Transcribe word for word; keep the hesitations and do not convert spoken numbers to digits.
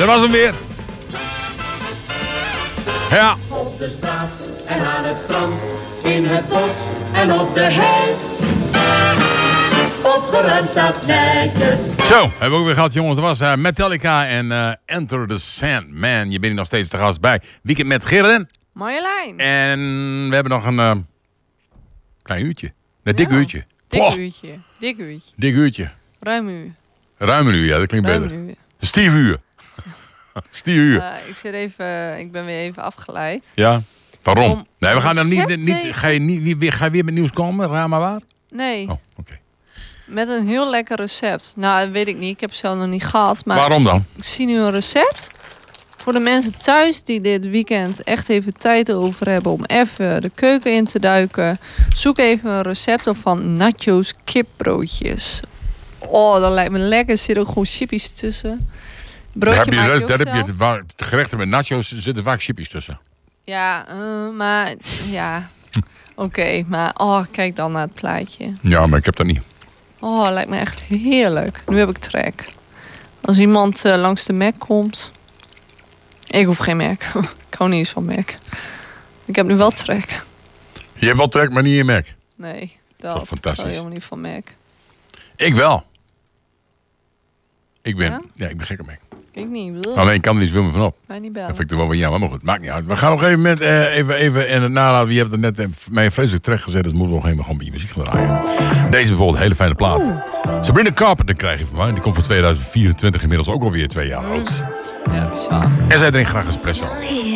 Dat was hem weer. Ja. Op de straat en aan het strand, in het bos en op de hei. Opgeruimd staat netjes. Zo, hebben we ook weer gehad, jongens. Dat was uh, Metallica en uh, Enter the Sandman. Je bent hier nog steeds te gast bij Weekend met Gerrit. Marjolein. En we hebben nog een uh, klein uurtje. Een dik Ja. uurtje. Dik Oh, uurtje. Dik uurtje. dik uurtje. Ruim uur. Ruim een uur, ja, dat klinkt Ruim beter. een uur. Stief uur. Stief uur. Uh, ik zit even, ik ben weer even afgeleid. Ja. Waarom? Om Nee, we gaan dan niet, recept niet, tegen- ga, je niet, niet weer, ga je weer met nieuws komen, raar maar waar? Nee, Oh, oké. Okay. met een heel lekker recept. Nou, dat weet ik niet. Ik heb het zelf nog niet gehad. Maar Waarom dan? ik zie nu een recept. Voor de mensen thuis die dit weekend echt even tijd over hebben om even de keuken in te duiken. Zoek even een recept op van nachos kipbroodjes. Oh, dat lijkt me lekker. Er zitten ook gewoon chippies tussen. Broodje Daar heb je, maak je daar, ook daar heb je zelf. het, waar, de gerechten met nachos zitten vaak chippies tussen. Ja, uh, maar ja. Oké, okay, maar oh, kijk dan naar het plaatje. Ja, maar ik heb dat niet. Oh, lijkt me echt heerlijk. Nu heb ik trek. Als iemand uh, langs de Mac komt. Ik hoef geen Mac. Ik hou niet eens van Mac. Ik heb nu wel trek. Je hebt wel trek, maar niet in Mac. Nee, Toch dat. Ik fantastisch. hou helemaal niet van Mac. Ik wel. Ik ben, Ja? ja, ik ben gek op Mac. Ik niet. Wil. Alleen ik kan er iets veel meer van op. Mij niet Dat bellen. vind ik toch wel van ja, maar goed, maakt niet uit. We gaan nog even met uh, even, even in het nalaten. Wie hebt het net uh, mij vreselijk terecht gezet, dus moeten we nog even gewoon bij je muziek gaan draaien. Deze bijvoorbeeld, een hele fijne plaat. Sabrina Carpenter krijg je van mij. Die komt voor tweeduizend vierentwintig inmiddels ook alweer twee jaar oud. Ja, bizar. En zij drinkt graag espresso.